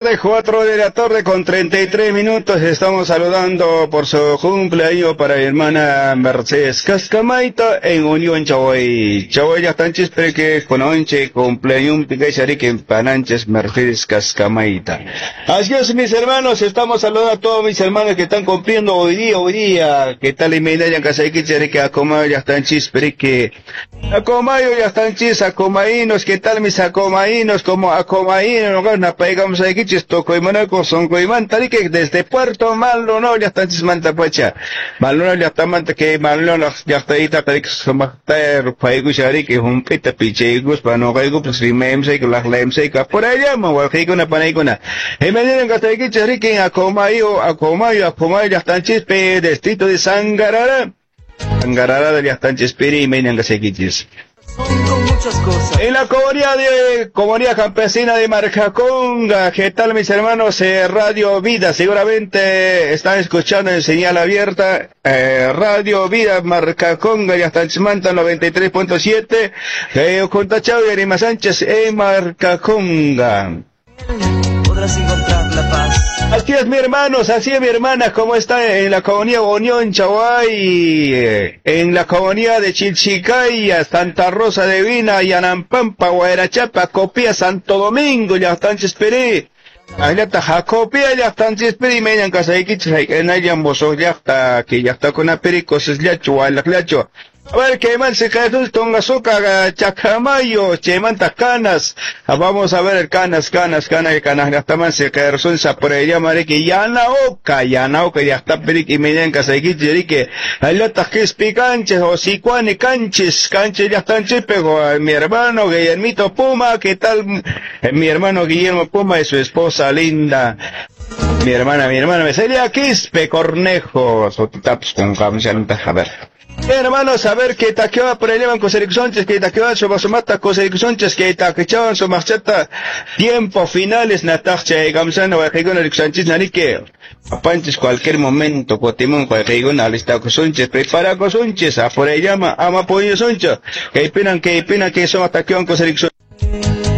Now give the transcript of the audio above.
4 de la tarde con 33 minutos. Estamos saludando por su cumpleaños para mi hermana Mercedes Cascamaita en Unión Chaguay. Chaguay ya están chispre que con onche cumpleaños piquechari que en Pananches Mercedes Cascamaita. Así es, mis hermanos, estamos saludando a todos mis hermanos que están cumpliendo hoy día. ¿Qué tal y me ya casaiquichari que acomayo ya están chispre que acomayo ya están chis acomaínos? ¿Qué tal mis acomaínos? Como acomaínos, no pegamos aquí chisto coimanaco son coimantari que desde Puerto Maldonado ya están chismanta pacha. Maldonado ya está manta que Maldonado ya está ahí que somater paigu shari que un pita picheigus pano caigo pues rimemse que las lemse que por allá mo que una panaicona. Y me dieron que aquí chari que acomayo ya están chispe distrito de Sangarara. Sangarara ya están chispiri y me dieron que aquí chis. Muchas cosas. En la comunidad campesina de Marcaconga, ¿qué tal mis hermanos? Radio Vida, seguramente están escuchando en señal abierta, Radio Vida Marcaconga, ya está en Chimanta 93.7, Contachao y Arima Sánchez en Marcaconga. Podrás encontrar la paz. Así es, mi hermanos, así es, mi hermana, ¿cómo está en la comunidad Unión Chaguay, en la comunidad de Chilchicaya, Santa Rosa de Vina, Yanampampa, Guayrachapa, Copía, Santo Domingo, ya están chisperí. Allá está Jacopía, ya están chisperí, me hayan casaiquichas, en hayan bosos, ya está con apéricos, es liacho, alaklacho. A ver, que man se cae con azúcar, chacamayo, chemanta canas. Vamos a ver el canas, hasta man se cae sonsa por ella, mare que yanaoka, ya está periqui, me digan que se quite, que hay latas que es picanches, o sicuane canches, ya están chispego, mi hermano Guillermito Puma, ¿qué tal? Mi hermano Guillermo Puma y su esposa linda. Mi hermana, me salía Quispe Cornejo, sotitaps con camisa, a ver. Hermanos, a ver que taqueaba por el con Serixonches, que taqueaban su basomata con Serixonches, que taqueaban su marchata tiempo finales, natacha y gamsana, o el con Serixonches, narique. Apanches cualquier momento, cotimón, cualquier una lista con Sonches, prepara con Sonches, a por el llama, ama pollo Soncha, que pena que son ataqueaban con Serixonches.